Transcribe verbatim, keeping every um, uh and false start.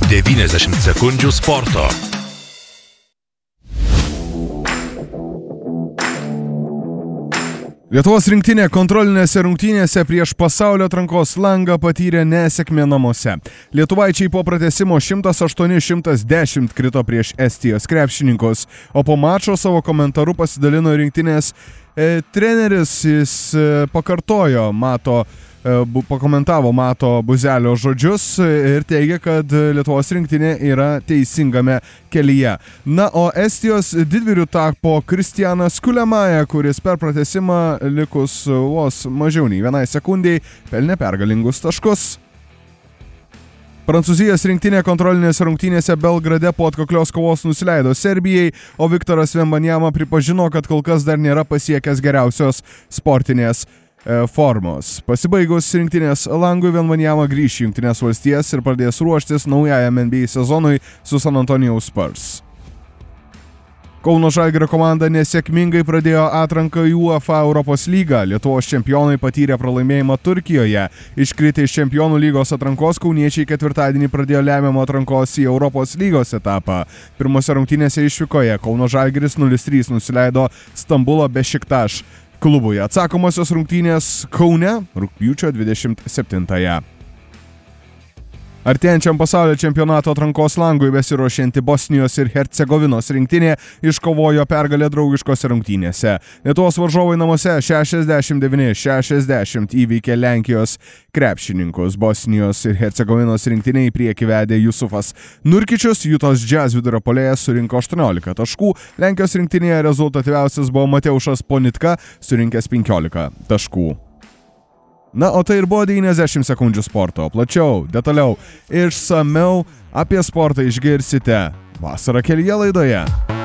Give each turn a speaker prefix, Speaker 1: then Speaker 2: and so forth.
Speaker 1: devyniasdešimt sekundžių sporto.
Speaker 2: Lietuvos rinktinė kontrolinėse rungtynėse prieš pasaulio atrankos langą patyrė nesėkmę namuose. Lietuvaičiai po pratęsimo šimtas aštuoni šimtas dešimt krito prieš Estijos krepšininkus, o po mačo savo komentaru pasidalino rinktinės e, treneris, jis e, pakartojo Mato pakomentavo Mato Buzelio žodžius ir teigia, kad Lietuvos rinktinė yra teisingame kelyje. Na, o Estijos didvyriu tapo Kristianas Kulemaja, kuris per pratęsimą likus vos mažiau nei vienai sekundėjai pelnė pergalingus taškus. Prancūzijos rinktinė kontrolinėse rungtynėse Belgrade po atkaklios kovos nusileido Serbijai, o Viktoras Wembanyama pripažino, kad kol kas dar nėra pasiekęs geriausios sportinės formos. Pasibaigus rinktinės langui, Wembanyama grįš į Jungtines valstijas ir pradės ruoštis naujajam N B A sezonui su San Antonijaus Spurs. Kauno Žalgirio komanda nesėkmingai pradėjo atranką į UEFA Europos lygą. Lietuvos čempionai patyrė pralaimėjimą Turkijoje. Iškritę iš čempionų lygos atrankos, kauniečiai ketvirtadienį pradėjo lemiamą atrankos į Europos lygos etapą. Pirmose rungtynėse išvykoje Kauno Žalgiris nulis trys nusileido Stambulo Bešiktaš klubui. Atsakomosios rungtynės Kaune rugpjūčio dvidešimt septintąją. Artėjančiam pasaulio čempionato atrankos langui besiruošianti Bosnijos ir Hercegovinos rinktinė iškovojo pergalę draugiškose rungtynėse. Lietuvos varžovai namuose šešiasdešimt devyni šešiasdešimt įveikė Lenkijos krepšininkus. Bosnijos ir Hercegovinos rinktinė į priekį vedė Jusufas Nurkičius, Jutos Jazz vidurio puolėjas surinko aštuoniolika taškų. Lenkijos rinktinėje rezultatyviausias buvo Mateušas Ponitka, surinkęs penkiolika taškų. Na, o tai ir buvo devyniasdešimt sekundžių sporto. Plačiau, detaliau, išsamiau apie sportą išgirsite Vasara kelyje laidoje.